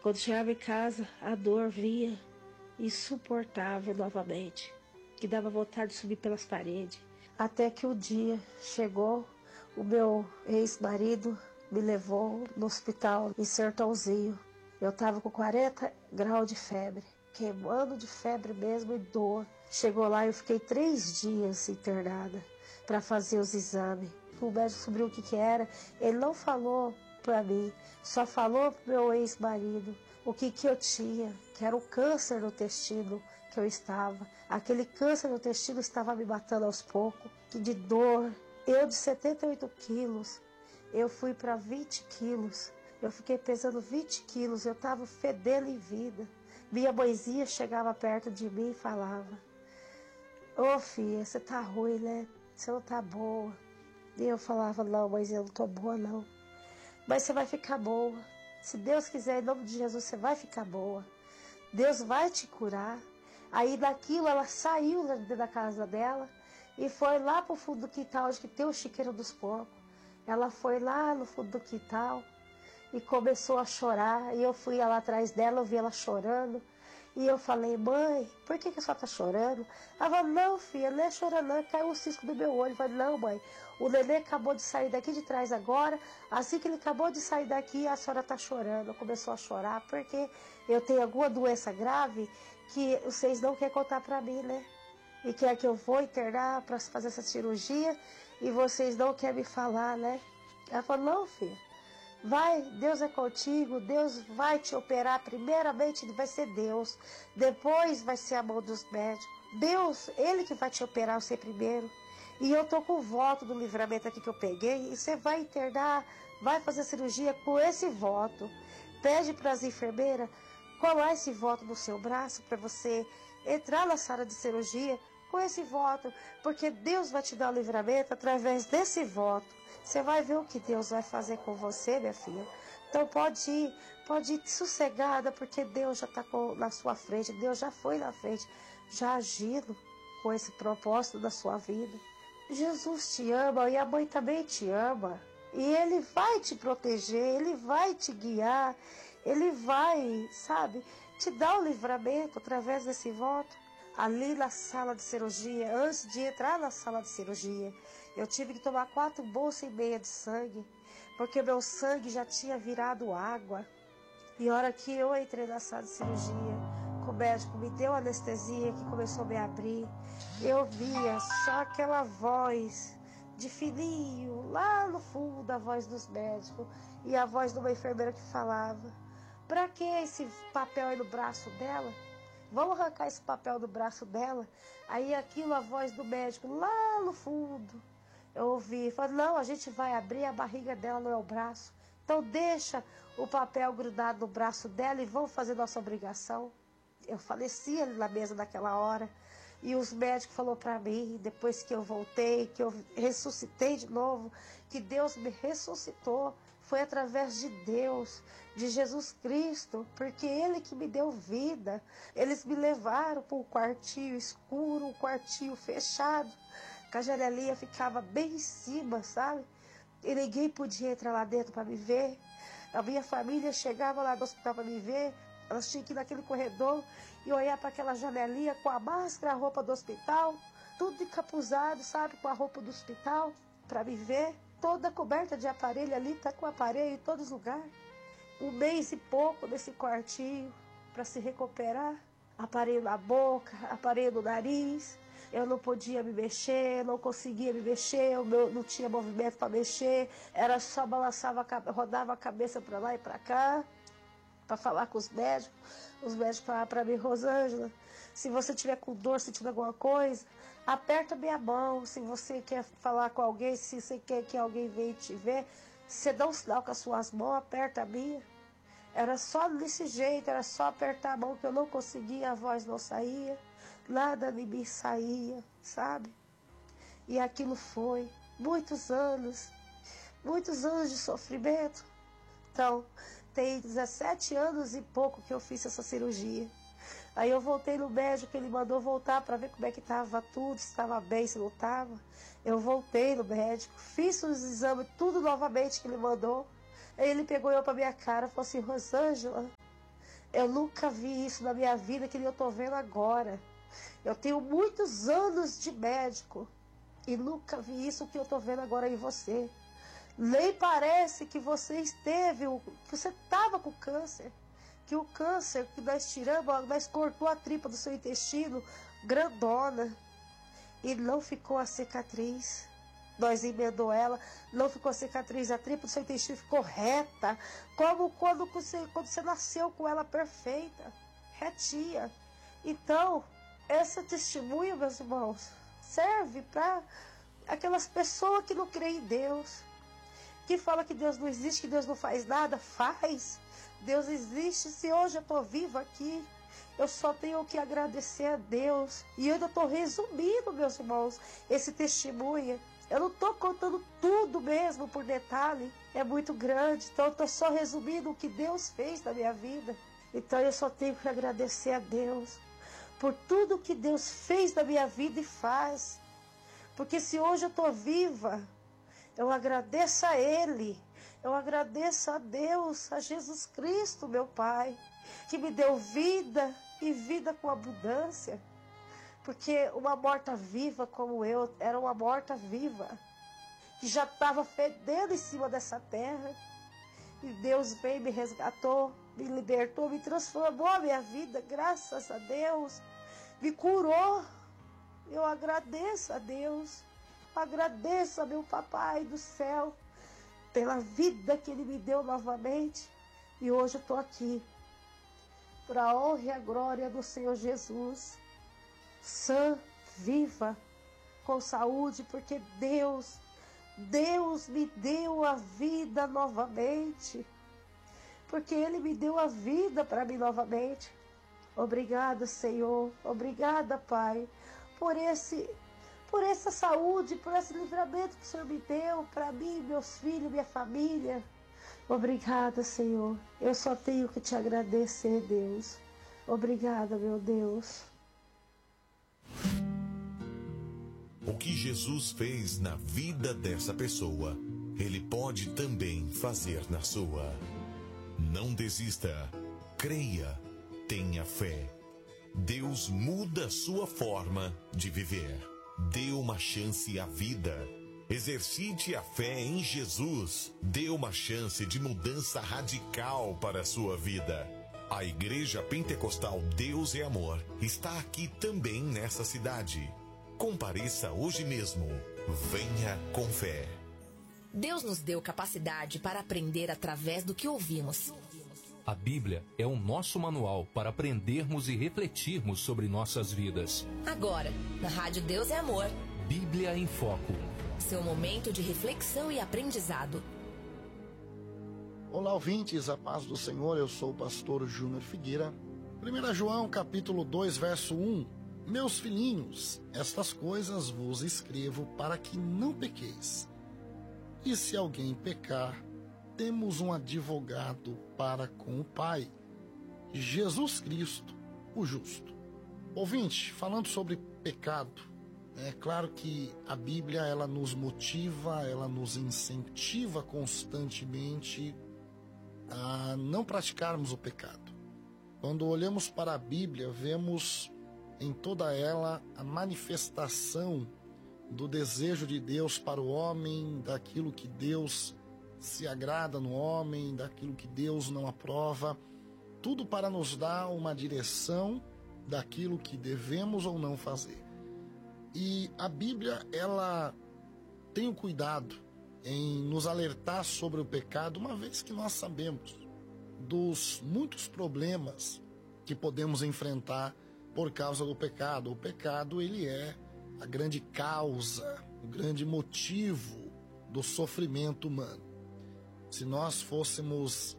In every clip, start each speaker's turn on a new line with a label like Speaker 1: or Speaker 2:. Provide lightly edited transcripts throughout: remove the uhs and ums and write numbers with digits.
Speaker 1: Quando chegava em casa, a dor vinha insuportável novamente, que dava vontade de subir pelas paredes. Até que um dia chegou, o meu ex-marido me levou no hospital em Sertãozinho. Eu estava com 40 graus de febre, queimando de febre mesmo e dor. Chegou lá e eu fiquei 3 dias internada para fazer os exames. O médico descobriu o que era. Ele não falou para mim, só falou pro meu ex-marido o que eu tinha, que era o câncer no intestino que eu estava. Aquele câncer no intestino estava me matando aos poucos, que de dor. Eu de 78 quilos, eu fui para 20 quilos. Eu fiquei pesando 20 quilos, eu estava fedendo em vida. Minha mãezinha chegava perto de mim e falava: ô filha, você tá ruim, né? Você não tá boa. E eu falava: não, mãezinha, eu não tô boa não. Mas você vai ficar boa. Se Deus quiser, em nome de Jesus, você vai ficar boa. Deus vai te curar. Aí daquilo ela saiu da casa dela e foi lá pro fundo do quintal, onde que tem o chiqueiro dos porcos. Ela foi lá no fundo do quintal e começou a chorar. E eu fui lá atrás dela, eu vi ela chorando. E eu falei: mãe, por que a senhora está chorando? Ela falou: não, filha, não é chorando não, caiu um cisco do meu olho. Eu falei: não, mãe, o neném acabou de sair daqui de trás agora, assim que ele acabou de sair daqui, a senhora está chorando. Começou a chorar porque eu tenho alguma doença grave que vocês não querem contar para mim, né? E quer que eu vou internar para fazer essa cirurgia e vocês não querem me falar, né? Ela falou: não, filha. Vai, Deus é contigo, Deus vai te operar. Primeiramente vai ser Deus, depois vai ser a mão dos médicos. Deus, Ele que vai te operar, você primeiro. E eu tô com o voto do livramento aqui que eu peguei, e você vai internar, vai fazer a cirurgia com esse voto. Pede para as enfermeiras colar esse voto no seu braço para você entrar na sala de cirurgia com esse voto, porque Deus vai te dar o livramento através desse voto. Você vai ver o que Deus vai fazer com você, minha filha. Então pode ir sossegada, porque Deus já está na sua frente, Deus já foi na frente, já agindo com esse propósito da sua vida. Jesus te ama e a mãe também te ama. E Ele vai te proteger, Ele vai te guiar, Ele vai, sabe, te dar o livramento através desse voto. Ali na sala de cirurgia, antes de entrar na sala de cirurgia, eu tive que tomar 4 bolsas e meia de sangue, porque meu sangue já tinha virado água. E a hora que eu entrei na sala de cirurgia, o médico me deu anestesia, que começou a me abrir, eu via só aquela voz de fininho, lá no fundo, a voz dos médicos, e a voz de uma enfermeira que falava: pra que esse papel aí no braço dela? Vamos arrancar esse papel do braço dela. Aí aquilo, a voz do médico lá no fundo, eu ouvi, falei: não, a gente vai abrir a barriga dela, não é o braço. Então deixa o papel grudado no braço dela e vamos fazer nossa obrigação. Eu faleci ali na mesa naquela hora. E os médicos falaram para mim, depois que eu voltei, que eu ressuscitei de novo, que Deus me ressuscitou. Foi através de Deus, de Jesus Cristo, porque Ele que me deu vida. Eles me levaram para um quartinho escuro, um quartinho fechado, que a janelinha ficava bem em cima, sabe? E ninguém podia entrar lá dentro para me ver. A minha família chegava lá do hospital para me ver. Elas tinham que ir naquele corredor e olhar para aquela janelinha com a máscara, a roupa do hospital, tudo encapuzado, sabe, com a roupa do hospital, para me ver. Toda coberta de aparelho ali, tá com aparelho em todos os lugares. 1 mês e pouco nesse quartinho para se recuperar. Aparelho na boca, aparelho no nariz. Eu não podia me mexer, não conseguia me mexer, eu não tinha movimento para mexer. Era só rodava a cabeça para lá e para cá, para falar com os médicos. Os médicos falavam para mim: Rosângela, se você tiver com dor, sentindo alguma coisa, aperta minha mão. Se você quer falar com alguém, se você quer que alguém venha te ver, você dá um sinal com as suas mãos, aperta a minha. Era só desse jeito, era só apertar a mão, que eu não conseguia, a voz não saía, nada de mim saía, sabe? E aquilo foi muitos anos de sofrimento. Então, tem 17 anos e pouco que eu fiz essa cirurgia. Aí eu voltei no médico, ele mandou voltar para ver como é que estava tudo, se estava bem, se não estava. Eu voltei no médico, fiz os exames, tudo novamente que ele mandou. Aí ele pegou eu para minha cara e falou assim: Rosângela, Eu nunca vi isso na minha vida que eu estou vendo agora. Eu tenho muitos anos de médico e nunca vi isso que eu estou vendo agora em você. Nem parece que você que você estava com câncer. Que o câncer que nós tiramos, nós cortou a tripa do seu intestino grandona e não ficou a cicatriz. Nós emendou ela, não ficou a cicatriz, a tripa do seu intestino ficou reta, como quando você nasceu com ela perfeita, retinha. Então, essa testemunha, meus irmãos, serve para aquelas pessoas que não creem em Deus, que falam que Deus não existe, que Deus não faz nada. Faz. Deus existe. Se hoje eu estou viva aqui, eu só tenho que agradecer a Deus. E eu ainda estou resumindo, meus irmãos, esse testemunho. Eu não estou contando tudo mesmo por detalhe. É muito grande. Então eu estou só resumindo o que Deus fez na minha vida. Então eu só tenho que agradecer a Deus por tudo que Deus fez na minha vida e faz. Porque se hoje eu estou viva, eu agradeço a Ele. Eu agradeço a Deus, a Jesus Cristo, meu Pai, que me deu vida e vida com abundância. Porque uma morta-viva como eu, era uma morta-viva, que já estava fedendo em cima dessa terra. E Deus veio, me resgatou, me libertou, me transformou a minha vida, graças a Deus. Me curou. Eu agradeço a Deus. Agradeço a meu Papai do céu pela vida que Ele me deu novamente. E hoje eu estou aqui para a honra e a glória do Senhor Jesus, sã, viva, com saúde, porque Deus me deu a vida novamente, porque Ele me deu a vida para mim novamente. Obrigada, Senhor, obrigada, Pai, por essa saúde, por esse livramento que o Senhor me deu para mim, meus filhos, minha família. Obrigada, Senhor. Eu só tenho que te agradecer, Deus. Obrigada, meu Deus.
Speaker 2: O que Jesus fez na vida dessa pessoa, Ele pode também fazer na sua. Não desista. Creia. Tenha fé. Deus muda sua forma de viver. Dê uma chance à vida. Exercite a fé em Jesus. Dê uma chance de mudança radical para a sua vida. A Igreja Pentecostal Deus é Amor está aqui também nessa cidade. Compareça hoje mesmo. Venha com fé.
Speaker 3: Deus nos deu capacidade para aprender através do que ouvimos.
Speaker 4: A Bíblia é o nosso manual para aprendermos e refletirmos sobre nossas vidas.
Speaker 3: Agora, na Rádio Deus é Amor.
Speaker 4: Bíblia em Foco.
Speaker 3: Seu momento de reflexão e aprendizado.
Speaker 5: Olá, ouvintes, a paz do Senhor, eu sou o pastor Júnior Figueira. 1 João, capítulo 2, verso 1. Meus filhinhos, estas coisas vos escrevo para que não pequeis. E se alguém pecar, temos um advogado para com o Pai, Jesus Cristo, o justo. Ouvinte, falando sobre pecado, é claro que a Bíblia ela nos motiva, ela nos incentiva constantemente a não praticarmos o pecado. Quando olhamos para a Bíblia, vemos em toda ela a manifestação do desejo de Deus para o homem, daquilo que Deus se agrada no homem, daquilo que Deus não aprova, tudo para nos dar uma direção daquilo que devemos ou não fazer. E a Bíblia, ela tem o cuidado em nos alertar sobre o pecado, uma vez que nós sabemos dos muitos problemas que podemos enfrentar por causa do pecado. O pecado, ele é a grande causa, o grande motivo do sofrimento humano. Se nós fôssemos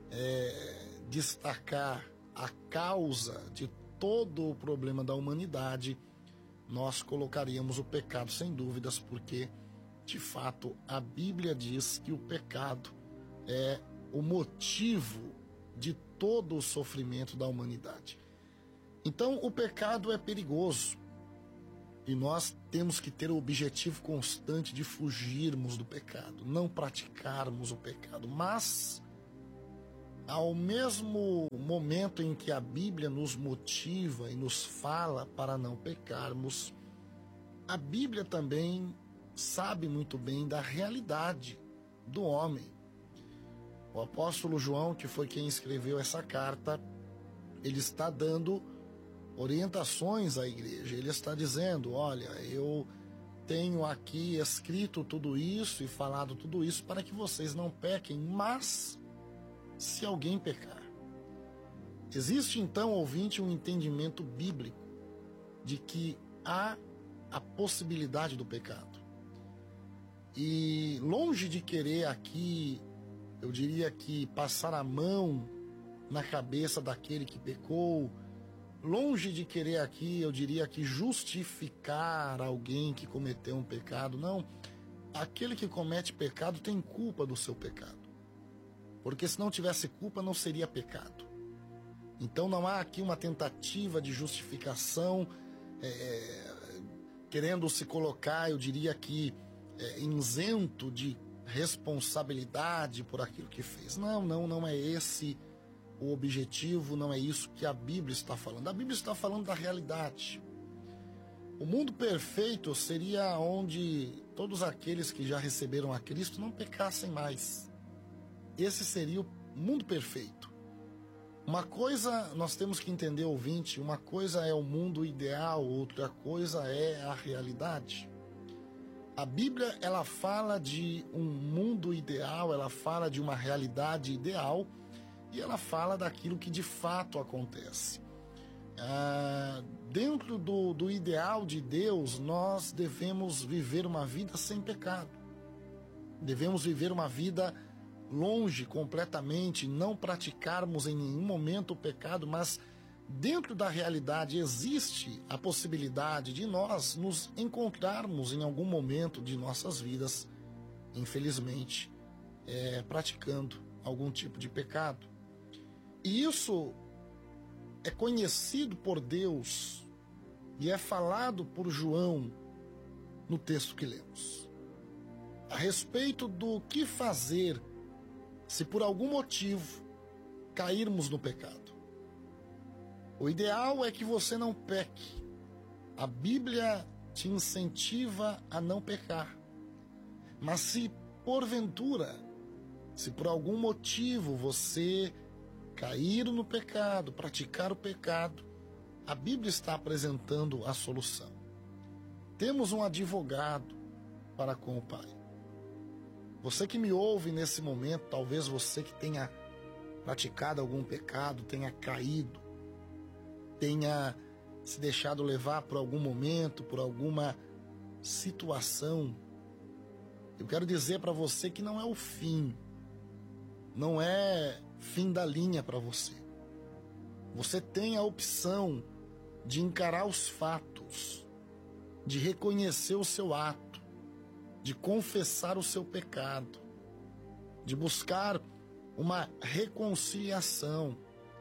Speaker 5: destacar a causa de todo o problema da humanidade, nós colocaríamos o pecado sem dúvidas, porque, de fato, a Bíblia diz que o pecado é o motivo de todo o sofrimento da humanidade. Então, o pecado é perigoso e nós temos que ter o objetivo constante de fugirmos do pecado, não praticarmos o pecado. Mas ao mesmo momento em que a Bíblia nos motiva e nos fala para não pecarmos, a Bíblia também sabe muito bem da realidade do homem. O apóstolo João, que foi quem escreveu essa carta, ele está dando orientações à igreja. Ele está dizendo: olha, eu tenho aqui escrito tudo isso e falado tudo isso para que vocês não pequem, mas se alguém pecar. Existe então, ouvinte, um entendimento bíblico de que há a possibilidade do pecado. E longe de querer aqui, eu diria que passar a mão na cabeça daquele que pecou, longe de querer aqui, eu diria que justificar alguém que cometeu um pecado, não. Aquele que comete pecado tem culpa do seu pecado. Porque se não tivesse culpa, não seria pecado. Então não há aqui uma tentativa de justificação, querendo se colocar, eu diria que, isento de responsabilidade por aquilo que fez. Não é esse o objetivo, não é isso que a Bíblia está falando. A Bíblia está falando da realidade. O mundo perfeito seria onde todos aqueles que já receberam a Cristo não pecassem mais. Esse seria o mundo perfeito. Uma coisa nós temos que entender, ouvinte, uma coisa é o mundo ideal, outra coisa é a realidade. A Bíblia, ela fala de um mundo ideal, ela fala de uma realidade ideal e ela fala daquilo que de fato acontece. Dentro do ideal de Deus, nós devemos viver uma vida sem pecado. Devemos viver uma vida longe completamente, não praticarmos em nenhum momento o pecado, mas dentro da realidade existe a possibilidade de nós nos encontrarmos em algum momento de nossas vidas, infelizmente, praticando algum tipo de pecado. E isso é conhecido por Deus e é falado por João no texto que lemos. A respeito do que fazer se por algum motivo cairmos no pecado. O ideal é que você não peque. A Bíblia te incentiva a não pecar. Mas se porventura, se por algum motivo você cair no pecado, praticar o pecado, a Bíblia está apresentando a solução. Temos um advogado para com o Pai. Você que me ouve nesse momento, talvez você que tenha praticado algum pecado, tenha caído, tenha se deixado levar por algum momento, por alguma situação, eu quero dizer para você que não é o fim, não é fim da linha para você. Você tem a opção de encarar os fatos, de reconhecer o seu ato, de confessar o seu pecado, de buscar uma reconciliação.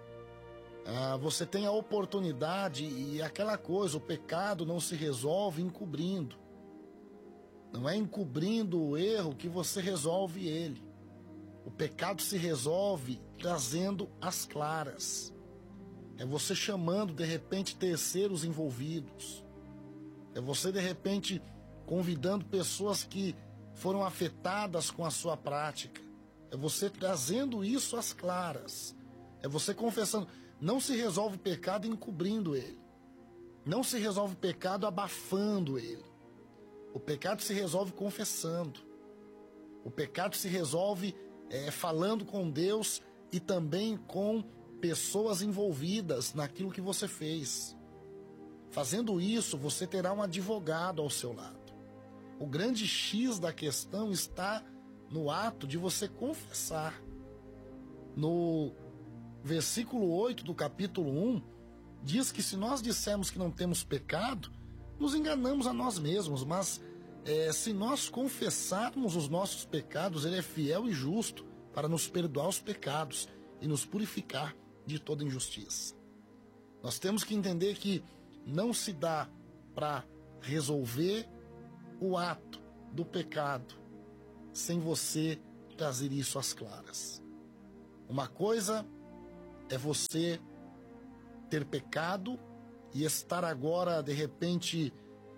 Speaker 5: Você tem a oportunidade, e aquela coisa, o pecado não se resolve encobrindo. Não é encobrindo o erro que você resolve ele. O pecado se resolve trazendo as claras. É você chamando, de repente, terceiros envolvidos. É você, de repente, convidando pessoas que foram afetadas com a sua prática. É você trazendo isso às claras. É você confessando. Não se resolve pecado encobrindo ele. Não se resolve pecado abafando ele. O pecado se resolve confessando. O pecado se resolve falando com Deus e também com pessoas envolvidas naquilo que você fez. Fazendo isso, você terá um advogado ao seu lado. O grande X da questão está no ato de você confessar. No versículo 8 do capítulo 1, diz que se nós dissermos que não temos pecado, nos enganamos a nós mesmos, mas se nós confessarmos os nossos pecados, Ele é fiel e justo para nos perdoar os pecados e nos purificar de toda injustiça. Nós temos que entender que não se dá para resolver o ato do pecado sem você trazer isso às claras. Uma coisa é você ter pecado e estar agora, de repente,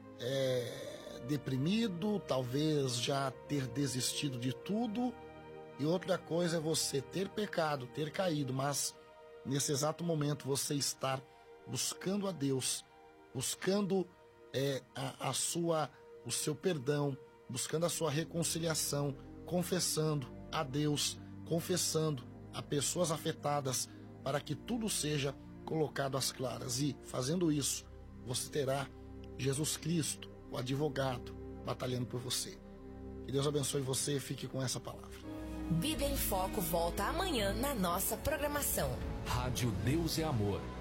Speaker 5: deprimido, talvez já ter desistido de tudo. E outra coisa é você ter pecado, ter caído, mas nesse exato momento você estar buscando a Deus, buscando o seu perdão, buscando a sua reconciliação, confessando a Deus, confessando a pessoas afetadas, para que tudo seja colocado às claras. E fazendo isso, você terá Jesus Cristo, o advogado, batalhando por você. Que Deus abençoe você e fique com essa palavra.
Speaker 3: Bíblia em Foco volta amanhã na nossa programação.
Speaker 4: Rádio Deus é Amor.